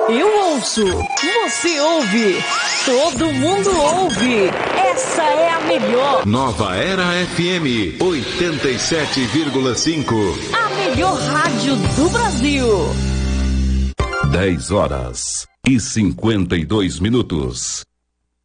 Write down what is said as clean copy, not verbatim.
Eu ouço, você ouve, todo mundo ouve. Essa é a melhor. Nova Era FM 87,5. A melhor rádio do Brasil. 10 horas e 52 minutos.